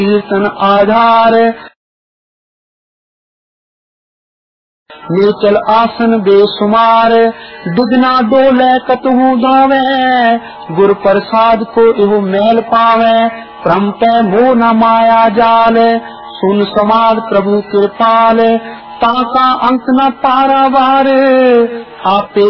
कीर्तन आधार। नीचल आसन बेसुमार, दुगना डोले कतहु दावे, गुर प्रसाद को इहो मैल पावे, भ्रम पे मोह न माया जाल, सुन समाद प्रभु कृपाल, ताका अंक न पारावार, आपे